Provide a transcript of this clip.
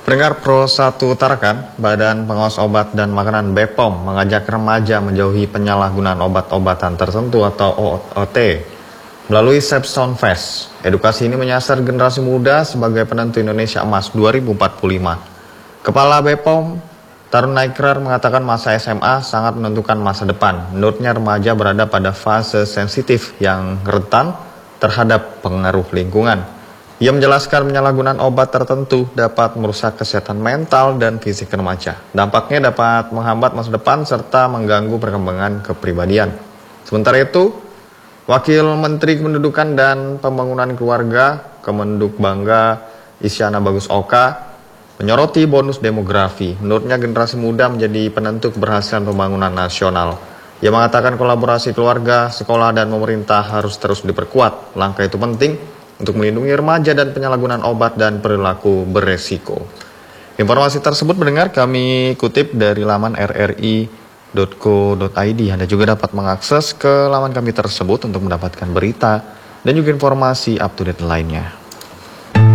Pendengar Pro1 Tarakan, Badan Pengawas Obat dan Makanan BPOM mengajak remaja menjauhi penyalahgunaan obat-obatan tertentu atau OOT melalui Safe Sound Fest. Edukasi ini menyasar generasi muda sebagai penentu Indonesia Emas 2045. Kepala BPOM, Tarun Naikrar, mengatakan masa SMA sangat menentukan masa depan. Menurutnya remaja berada pada fase sensitif yang rentan terhadap pengaruh lingkungan. Ia menjelaskan penyalahgunaan obat tertentu dapat merusak kesehatan mental dan fisik remaja. Dampaknya dapat menghambat masa depan serta mengganggu perkembangan kepribadian. Sementara itu, Wakil Menteri Kependudukan dan Pembangunan Keluarga Kemenduk Bangga Isyana Bagus Oka menyoroti bonus demografi. Menurutnya generasi muda menjadi penentu keberhasilan pembangunan nasional. Ia mengatakan kolaborasi keluarga, sekolah, dan pemerintah harus terus diperkuat. Langkah itu penting untuk melindungi remaja dan penyalahgunaan obat dan perilaku beresiko. Informasi tersebut mendengar kami kutip dari laman rri.co.id. Anda juga dapat mengakses ke laman kami tersebut untuk mendapatkan berita dan juga informasi up to date lainnya.